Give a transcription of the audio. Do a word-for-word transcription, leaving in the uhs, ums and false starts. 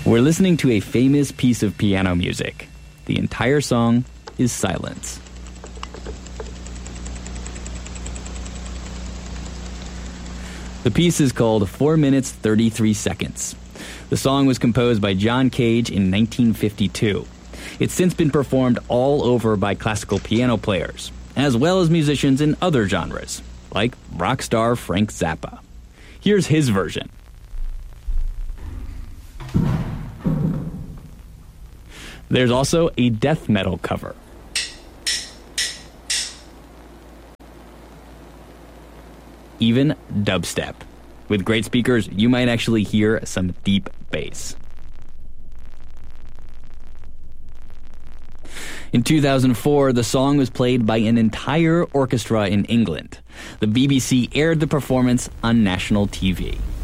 We're listening to a famous piece of piano music. The entire song is silence. The piece is called four minutes, thirty-three seconds. The song was composed by John Cage in nineteen fifty-two. It's since been performed all over by classical piano players, as well as musicians in other genres, like rock star Frank Zappa. Here's his version. There's also a death metal cover. Even dubstep. With great speakers, you might actually hear some deep bass. In two thousand four, the song was played by an entire orchestra in England. The B B C aired the performance on national T V.